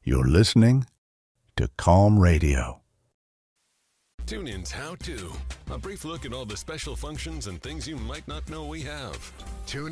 You're listening to Calm Radio. TuneIn's How To. A brief look at all the special functions and things you might not know we have. Tune